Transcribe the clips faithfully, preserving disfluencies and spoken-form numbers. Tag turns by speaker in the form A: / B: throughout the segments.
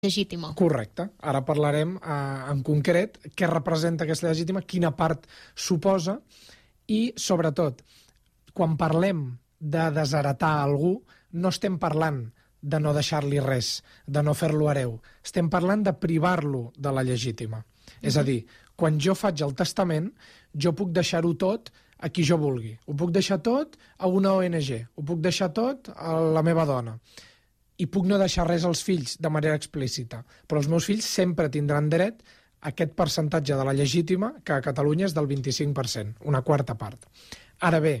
A: legítima.
B: Correcte. Ara parlarem eh, en concret què representa aquesta legítima, quina part suposa i, sobretot, quan parlem de desheretar algú, no estem parlant de no deixar-li res, de no fer-lo hereu. Estem parlant de privar-lo de la legítima. Uh-huh. És a dir, quan jo faig el testament, jo puc deixar-ho tot a qui jo vulgui. Ho puc deixar tot a una O N G, ho puc deixar tot a la meva dona. I puc no deixar res als fills de manera explícita. Però els meus fills sempre tindran dret a aquest percentatge de la legítima, que a Catalunya és del vint-i-cinc per cent, una quarta part. Ara bé,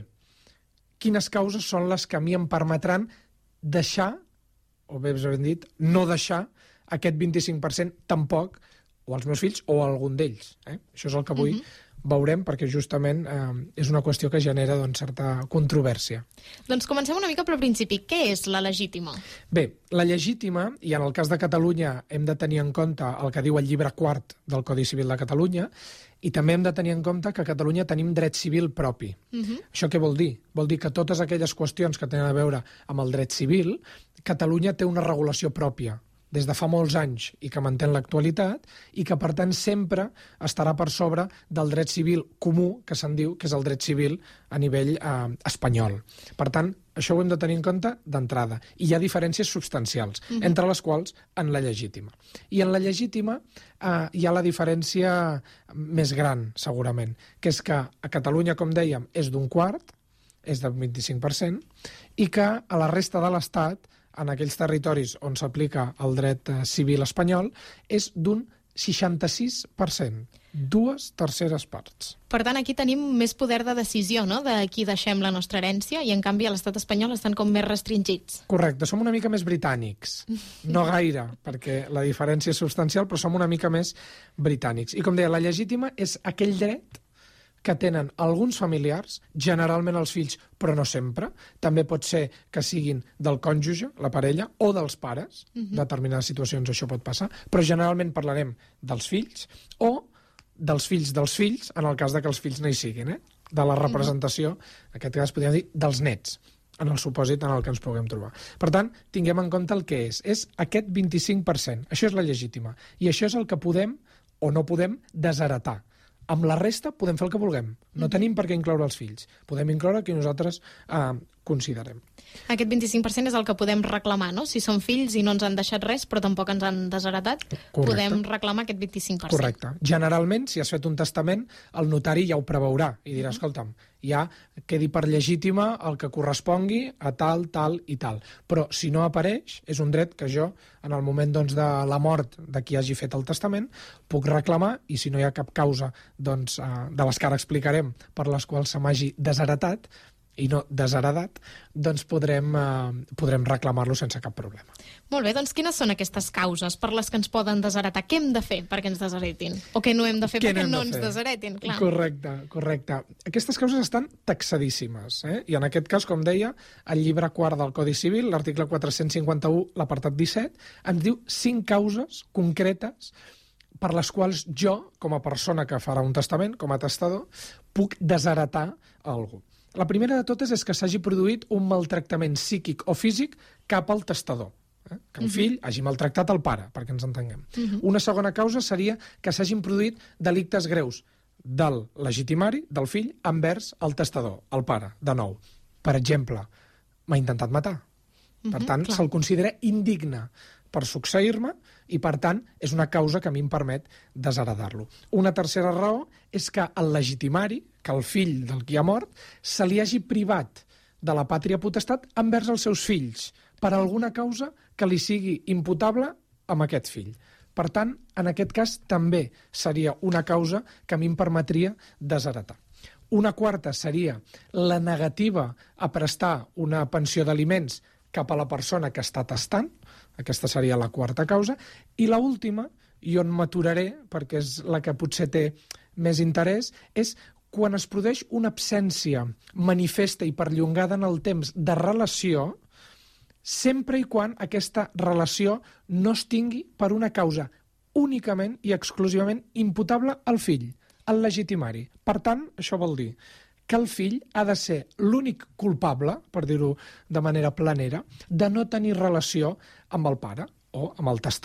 B: quines causes són les que a mi em permetran deixar, o bé ben dit, no deixar aquest vint-i-cinc per cent tampoc, o als meus fills o a algun d'ells. Eh? Això és el que avui uh-huh. veurem, perquè justament eh, és una qüestió que genera doncs, certa controvèrsia.
A: Doncs comencem una mica pel principi. Què és la legítima?
B: Bé, la legítima, i en el cas de Catalunya hem de tenir en compte el que diu el llibre quart del Codi Civil de Catalunya, i també hem de tenir en compte que a Catalunya tenim dret civil propi. Uh-huh. Això què vol dir? Vol dir que totes aquelles qüestions que tenen a veure amb el dret civil, Catalunya té una regulació pròpia des de fa molts anys i que manté en l'actualitat i que, per tant, sempre estarà per sobre del dret civil comú, que se'n diu, que és el dret civil a nivell eh, espanyol. Per tant, això ho hem de tenir en compte d'entrada. I hi ha diferències substancials, uh-huh. entre les quals en la legítima. I en la legítima eh, hi ha la diferència més gran, segurament, que és que a Catalunya, com dèiem, és d'un quart, és del vint-i-cinc per cent, i que a la resta de l'Estat, en aquells territoris on s'aplica el dret civil espanyol, és d'un seixanta-sis per cent, dues terceres parts.
A: Per tant, aquí tenim més poder de decisió, no?, de qui deixem la nostra herència, i en canvi a l'estat espanyol estan com més restringits.
B: Correcte, som una mica més britànics. No gaire, perquè la diferència és substancial, però som una mica més britànics. I com deia, la legítima és aquell dret que tenen alguns familiars, generalment els fills, però no sempre. També pot ser que siguin del cònjuge, la parella, o dels pares. En uh-huh. determinades situacions això pot passar, però generalment parlarem dels fills o dels fills dels fills, en el cas de que els fills no hi siguin, eh? De la representació, en aquest cas podríem dir, dels nets, en el supòsit en el que ens puguem trobar. Per tant, tinguem en compte el que és. És aquest vint-i-cinc per cent. Això és la legítima. I això és el que podem o no podem desheretar. Amb la resta podem fer el que vulguem. No tenim per què incloure els fills. Podem incloure el que nosaltres eh, considerem.
A: Aquest vint-i-cinc per cent és el que podem reclamar, no? Si són fills i no ens han deixat res, però tampoc ens han desheretat, correcte, podem reclamar aquest vint-i-cinc per cent.
B: Correcte. Generalment, si has fet un testament, el notari ja ho preveurà i dirà, escolta'm, ja quedi per legítima el que correspongui a tal, tal i tal. Però si no apareix, és un dret que jo, en el moment doncs, de la mort de qui hagi fet el testament, puc reclamar, i si no hi ha cap causa doncs, de les que ara explicarem per les quals se m'hagi desheretat, i no desheredat, doncs podrem, eh, podrem reclamar-lo sense cap problema.
A: Molt bé, doncs quines són aquestes causes per les que ens poden desheretar? Què hem de fer perquè ens desheretin? O què no hem de fer què perquè no, no ens desheretin? Clar.
B: Correcte, correcte. Aquestes causes estan taxadíssimes, eh? I en aquest cas, com deia, el llibre quart del Codi Civil, l'article quatre-cents cinquanta-u, l'apartat disset, ens diu cinc causes concretes per les quals jo, com a persona que farà un testament, com a testador, puc desheretar algú. La primera de totes és que s'hagi produït un maltractament psíquic o físic cap al testador. Eh? Que el fill uh-huh. hagi maltractat el pare, perquè ens entenguem. Uh-huh. Una segona causa seria que s'hagin produït delictes greus del legitimari, del fill, envers el testador, el pare, de nou. Per exemple, m'ha intentat matar. Per uh-huh, tant, clar. Se'l considera indigne per succeir-me i, per tant, és una causa que a mi em permet desheredar-lo. Una tercera raó és que el legitimari, que el fill del qui ha mort, se li hagi privat de la pàtria potestat envers els seus fills per alguna causa que li sigui imputable amb aquest fill. Per tant, en aquest cas també seria una causa que a mi em permetria desheretar. Una quarta seria la negativa a prestar una pensió d'aliments cap a la persona que està testant. Aquesta seria la quarta causa. I la última, i on m'aturaré, perquè és la que potser té més interès, és quan es produeix una absència manifesta i perllongada en el temps de relació, sempre i quan aquesta relació no es tingui per una causa únicament i exclusivament imputable al fill, al legitimari. Per tant, això vol dir que el fill ha de ser l'únic culpable, per dir-ho de manera planera, de no tenir relació amb el pare o amb el testador.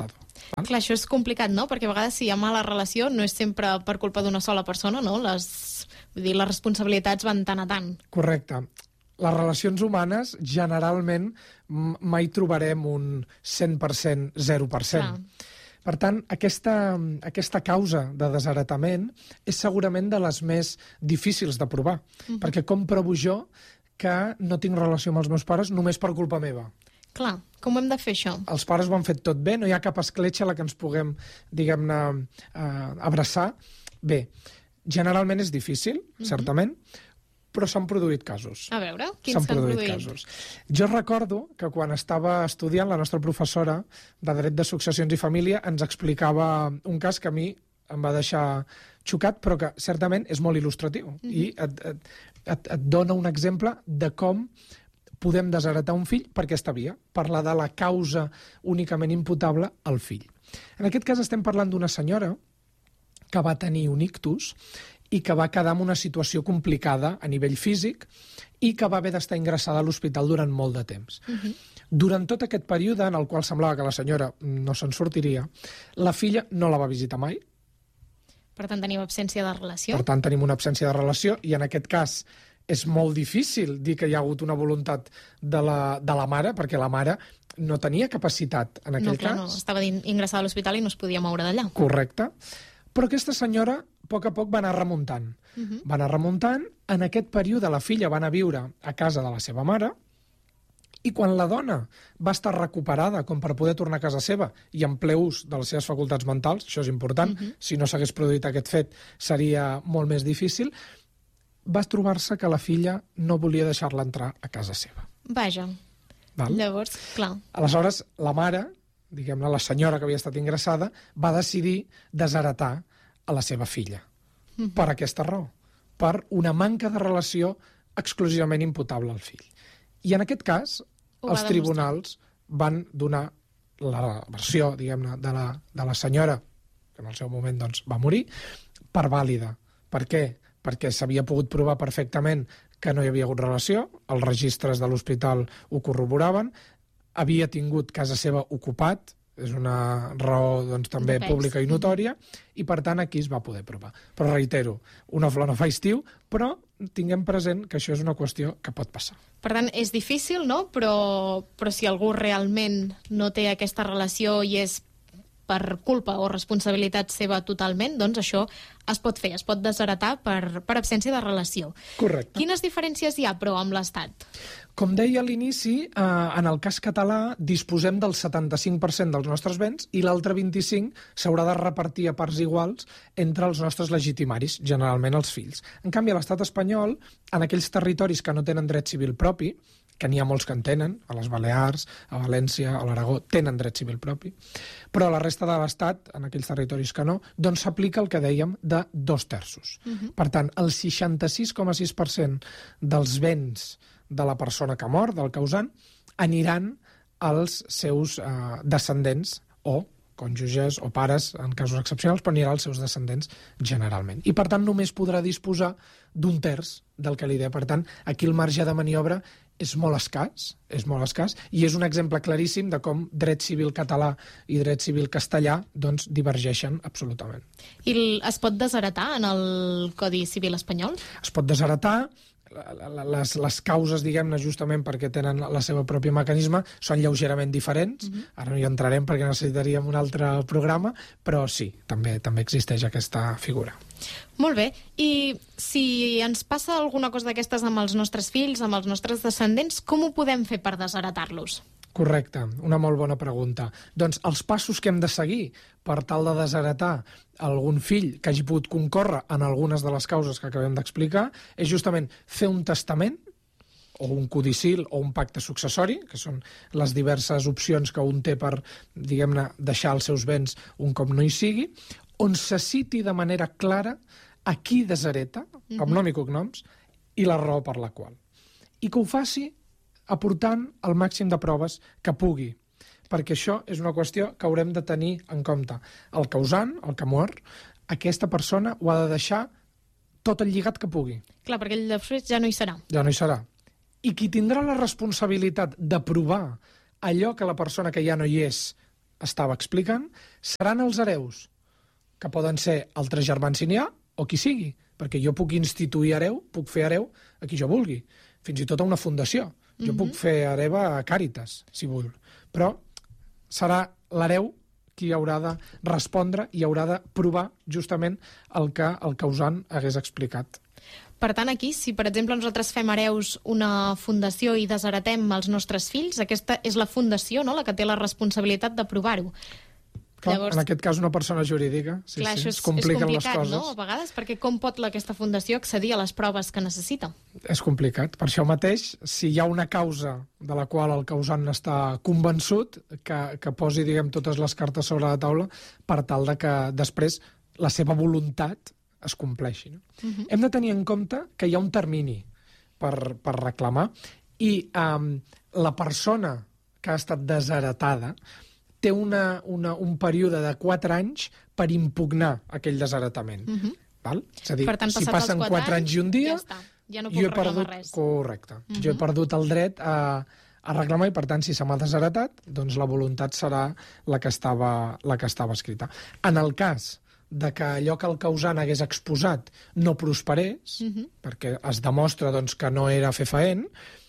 B: Val?
A: Clar, això és complicat, no? Perquè a vegades si hi ha mala relació no és sempre per culpa d'una sola persona, no? Les, vull dir, les responsabilitats van tant a tant.
B: Correcte. Les relacions humanes, generalment, mai trobarem un cent per cent, zero per cent. Clar. Per tant, aquesta, aquesta causa de desheretament és segurament de les més difícils de provar. Uh-huh. Perquè com provo jo que no tinc relació amb els meus pares només per culpa meva?
A: Clar, com hem de fer això?
B: Els pares ho han fet tot bé, no hi ha cap escletxa a la que ens puguem, diguem-ne, eh, abraçar. Bé, generalment és difícil, uh-huh. certament, però s'han produït casos.
A: A veure, quins s'han produït? produït?
B: Casos. Jo recordo que quan estava estudiant, la nostra professora de Dret de Successions i Família ens explicava un cas que a mi em va deixar xocat, però que certament és molt il·lustratiu. Mm-hmm. I et, et, et, et dona un exemple de com podem desheretar un fill per aquesta via, parlar de la causa únicament imputable al fill. En aquest cas estem parlant d'una senyora que va tenir un ictus i que va quedar en una situació complicada a nivell físic i que va haver d'estar ingressada a l'hospital durant molt de temps. Uh-huh. Durant tot aquest període, en el qual semblava que la senyora no se'n sortiria, la filla no la va visitar mai.
A: Per tant, tenim absència de relació.
B: Per tant, tenim una absència de relació i en aquest cas és molt difícil dir que hi ha hagut una voluntat de la, de la mare, perquè la mare no tenia capacitat en aquell
A: no, clar,
B: cas.
A: No, estava ingressada a l'hospital i no es podia moure d'allà.
B: Correcte. Però aquesta senyora, a poc a poc, va anar remuntant. Uh-huh. Va anar remuntant. En aquest període, la filla va anar a viure a casa de la seva mare i quan la dona va estar recuperada com per poder tornar a casa seva i en ple ús de les seves facultats mentals, això és important, uh-huh. si no s'hagués produït aquest fet seria molt més difícil, va trobar-se que la filla no volia deixar-la entrar a casa seva.
A: Vaja. Val? Llavors, clar.
B: Aleshores, la mare, diguem-ne, la senyora que havia estat ingressada, va decidir desheretar a la seva filla. Mm-hmm. Per aquesta raó. Per una manca de relació exclusivament imputable al fill. I en aquest cas, Ho els tribunals van donar la versió, diguem-ne, de la, de la senyora, que en el seu moment doncs, va morir, per vàlida. Per què? Perquè s'havia pogut provar perfectament que no hi havia hagut relació, els registres de l'hospital ho corroboraven, havia tingut casa seva ocupat, és una raó doncs, també pública i notòria, i per tant aquí es va poder provar. Però reitero, una flor no fa estiu, però tinguem present que això és una qüestió que pot passar.
A: Per tant, és difícil, no? Però, però si algú realment no té aquesta relació i és per culpa o responsabilitat seva totalment, doncs això es pot fer, es pot desheretar per, per absència de relació.
B: Correcte.
A: Quines diferències hi ha, però, amb l'Estat?
B: Com deia a l'inici, eh, en el cas català disposem del setanta-cinc per cent dels nostres béns i l'altre vint-i-cinc per cent s'haurà de repartir a parts iguals entre els nostres legitimaris, generalment els fills. En canvi, a l'estat espanyol, en aquells territoris que no tenen dret civil propi, que n'hi ha molts que en tenen, a les Balears, a València, a l'Aragó, tenen dret civil propi, però a la resta de l'Estat, en aquells territoris que no, doncs s'aplica el que dèiem de dos terços. Uh-huh. Per tant, el seixanta-sis coma sis per cent dels béns de la persona que mor, del causant, aniran als seus eh, descendents o cònjuges o pares, en casos excepcionals, però anirà als seus descendents generalment. I, per tant, només podrà disposar d'un terç del que li dé. Per tant, aquí el marge de maniobra és molt escàs, és molt escàs, i és un exemple claríssim de com dret civil català i dret civil castellà doncs, divergeixen absolutament.
A: I es pot desheretar en el Codi Civil espanyol?
B: Es pot desheretar. Les, les causes, diguem-ne, justament perquè tenen la seva pròpia mecanisme, són lleugerament diferents. Mm-hmm. Ara no hi entrarem perquè necessitaríem un altre programa, però sí, també també existeix aquesta figura.
A: Molt bé. I si ens passa alguna cosa d'aquestes amb els nostres fills, amb els nostres descendents, com ho podem fer per desheretar-los?
B: Correcte, una molt bona pregunta. Doncs els passos que hem de seguir per tal de desheretar algun fill que hagi pogut concórrer en algunes de les causes que acabem d'explicar és justament fer un testament o un codicil o un pacte successori, que són les diverses opcions que un té per, diguem-ne, deixar els seus béns un cop no hi sigui, on se citi de manera clara a qui deshereta, amb nom i cognoms, i la raó per la qual. I que ho faci aportant el màxim de proves que pugui, perquè això és una qüestió que haurem de tenir en compte. El causant, el que mor, aquesta persona ho ha de deixar tot el lligat que pugui.
A: Clar, perquè ell després ja no hi serà.
B: Ja no hi serà. I qui tindrà la responsabilitat de provar allò que la persona que ja no hi és estava explicant, seran els hereus, que poden ser altres germans si n'hi ha, o qui sigui, perquè jo puc instituir hereu, puc fer hereu a qui jo vulgui, fins i tot a una fundació. Jo mm-hmm. puc fer hereva a Càritas, si vull. Però serà l'hereu qui haurà de respondre i haurà de provar justament el que el causant hagués explicat.
A: Per tant, aquí, si per exemple nosaltres fem hereus una fundació i desheretem els nostres fills, aquesta és la fundació, no?, la que té la responsabilitat de provar-ho.
B: Clar, Llavors, en aquest cas una persona jurídica, sí,
A: clar,
B: sí,
A: és,
B: es compliquen
A: és
B: les coses.
A: No? A vegades, perquè com pot aquesta fundació accedir a les proves que necessita?
B: És complicat. Per això mateix, si hi ha una causa de la qual el causant està convençut, que, que posi, diguem, totes les cartes sobre la taula per tal de que després la seva voluntat es compleixi. No? Uh-huh. Hem de tenir en compte que hi ha un termini per, per reclamar i um, la persona que ha estat desheretada té una, una, un període de quatre anys per impugnar aquell desheretament. Uh-huh. Val? És a dir,
A: per tant,
B: si passen quatre, quatre anys i un dia,
A: ja, ja no puc
B: jo he
A: reclamar
B: perdut,
A: res.
B: Correcte. Uh-huh. Jo he perdut el dret a, a reclamar i, per tant, si se m'ha desheretat, doncs la voluntat serà la que estava, la que estava escrita. En el cas de que allò que el causant hagués exposat no prosperés, uh-huh. perquè es demostra doncs, que no era fefaent,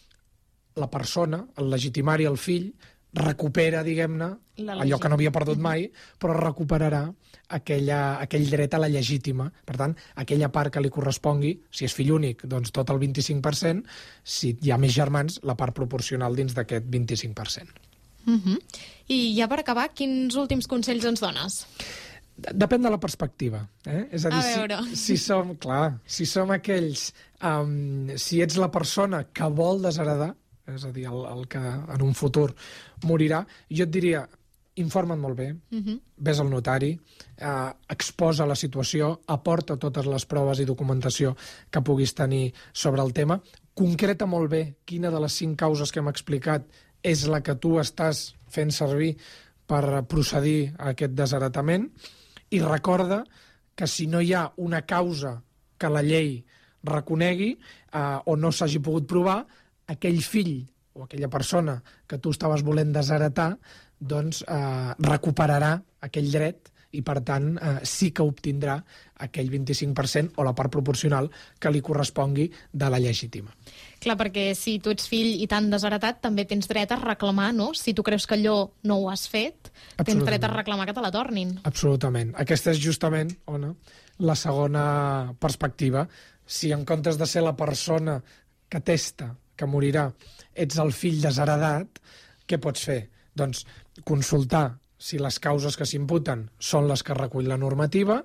B: la persona, el legitimari, el fill, recupera, diguem-ne, allò que no havia perdut mai, però recuperarà aquella, aquell dret a la legítima. Per tant, aquella part que li correspongui, si és fill únic, doncs tot el vint-i-cinc per cent, si hi ha més germans, la part proporcional dins d'aquest vint-i-cinc per cent.
A: Uh-huh. I ja per acabar, quins últims consells ens dones?
B: Depèn de la perspectiva. Eh? És a dir,
A: a veure.
B: si, si som, clar, si som aquells, um, si ets la persona que vol desheredar, és a dir, el, el que en un futur morirà, jo et diria, informa't molt bé, uh-huh. ves al notari, eh, exposa la situació, aporta totes les proves i documentació que puguis tenir sobre el tema, concreta molt bé quina de les cinc causes que hem explicat és la que tu estàs fent servir per procedir a aquest desheretament, i recorda que si no hi ha una causa que la llei reconegui eh, o no s'hagi pogut provar, aquell fill o aquella persona que tu estaves volent desheretar doncs eh, recuperarà aquell dret i, per tant, eh, sí que obtindrà aquell vint-i-cinc per cent o la part proporcional que li correspongui de la legítima.
A: Clar, perquè si tu ets fill i t'han desheretat, també tens dret a reclamar, no? Si tu creus que allò no ho has fet, tens dret a reclamar que te la tornin.
B: Absolutament. Aquesta és justament, Ona, la segona perspectiva. Si en comptes de ser la persona que testa que morirà, ets el fill desheredat, què pots fer? Doncs consultar si les causes que s'imputen són les que recull la normativa,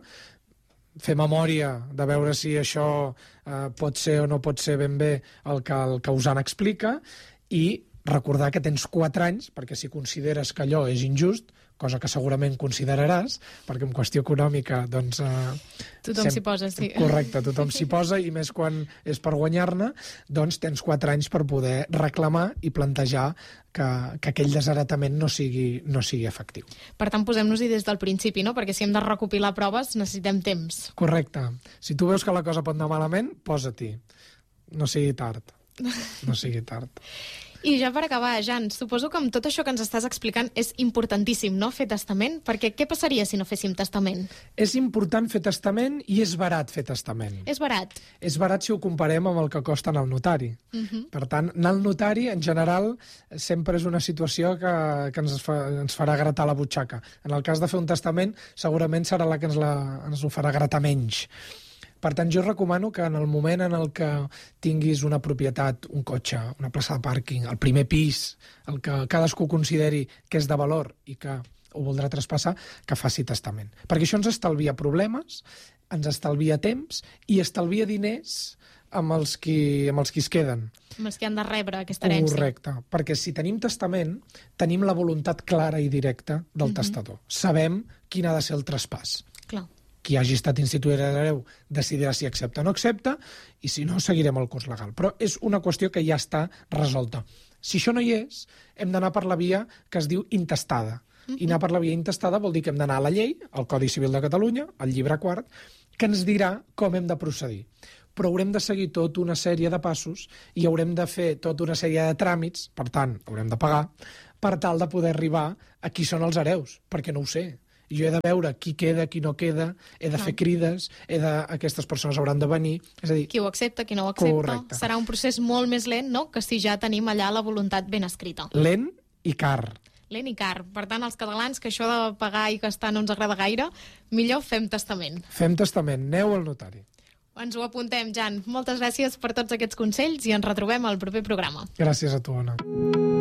B: fer memòria de veure si això eh, pot ser o no pot ser ben bé el que el causant explica i recordar que tens quatre anys, perquè si consideres que allò és injust, cosa que segurament consideraràs, perquè en qüestió econòmica, doncs... Eh,
A: tothom sem... s'hi posa, sí.
B: Correcte, tothom s'hi posa, i més quan és per guanyar-ne, doncs tens quatre anys per poder reclamar i plantejar que, que aquell desheretament no sigui, no sigui efectiu.
A: Per tant, posem-nos-hi des del principi, no? Perquè si hem de recopilar proves necessitem temps.
B: Correcte. Si tu veus que la cosa pot anar malament, posa-t'hi. No sigui tard. No sigui tard.
A: I ja per acabar, Jan, suposo que amb tot això que ens estàs explicant és importantíssim, no?, fer testament, perquè què passaria si no féssim testament?
B: És important fer testament i és barat fer testament.
A: És barat?
B: És barat si ho comparem amb el que costa anar al notari. Uh-huh. Per tant, anar al notari, en general, sempre és una situació que, que ens, fa, ens farà gratar la butxaca. En el cas de fer un testament, segurament serà la que ens, la, ens ho farà gratar menys. Per tant, jo recomano que en el moment en el que tinguis una propietat, un cotxe, una plaça de pàrquing, el primer pis, el que cadascú consideri que és de valor i que ho voldrà traspassar, que faci testament. Perquè això ens estalvia problemes, ens estalvia temps i estalvia diners amb els qui, amb els qui es queden.
A: Amb els que han de rebre aquesta herència.
B: Correcte, perquè si tenim testament, tenim la voluntat clara i directa del uh-huh. testador. Sabem quin ha de ser el traspàs.
A: Clar.
B: Qui hagi estat instituït hereu decidirà si accepta o no accepta, i si no, seguirem el curs legal. Però és una qüestió que ja està resolta. Si això no hi és, hem d'anar per la via que es diu intestada. Uh-huh. I anar per la via intestada vol dir que hem d'anar a la llei, al Codi Civil de Catalunya, al llibre quart, que ens dirà com hem de procedir. Però haurem de seguir tota una sèrie de passos i haurem de fer tota una sèrie de tràmits, per tant, haurem de pagar, per tal de poder arribar a qui són els hereus, perquè no ho sé. Jo he de veure qui queda, qui no queda, he de fer crides, he de... aquestes persones hauran de venir... És a dir,
A: qui ho accepta, qui no ho accepta.
B: Correcte.
A: Serà un procés molt més lent, no?, que si ja tenim allà la voluntat ben escrita.
B: Lent i car.
A: Lent i car. Per tant, els catalans, que això de pagar i gastar no ens agrada gaire, millor fem testament.
B: Fem testament, aneu al notari.
A: Ens ho apuntem, Jan. Moltes gràcies per tots aquests consells i ens retrobem al proper programa.
B: Gràcies a tu, Anna.